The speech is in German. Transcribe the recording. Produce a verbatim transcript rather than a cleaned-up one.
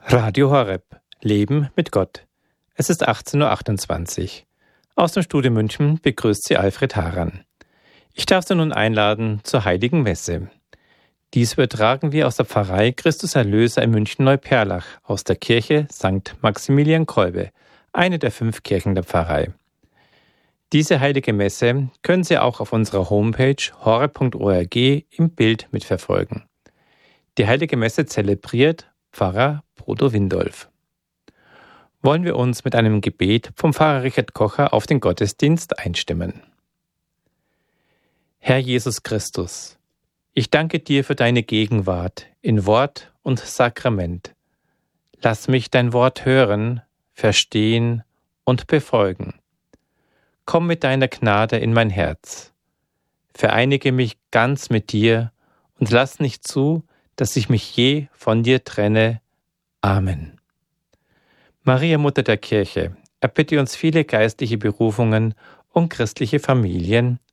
Radio Horeb. Leben mit Gott. Es ist achtzehn Uhr achtundzwanzig. Aus dem Studio München begrüßt Sie Alfred Haran. Ich darf Sie nun einladen zur Heiligen Messe. Dies übertragen wir aus der Pfarrei Christus Erlöser in München-Neuperlach aus der Kirche Sankt Maximilian Kolbe, eine der fünf Kirchen der Pfarrei. Diese Heilige Messe können Sie auch auf unserer Homepage horeb punkt org im Bild mitverfolgen. Die Heilige Messe zelebriert Pfarrer Bodo Windolf. Wollen wir uns mit einem Gebet vom Pfarrer Richard Kocher auf den Gottesdienst einstimmen. Herr Jesus Christus, ich danke dir für deine Gegenwart in Wort und Sakrament. Lass mich dein Wort hören, verstehen und befolgen. Komm mit deiner Gnade in mein Herz. Vereinige mich ganz mit dir und lass nicht zu, dass ich mich je von dir trenne. Amen. Maria, Mutter der Kirche, erbitte uns viele geistliche Berufungen und christliche Familien.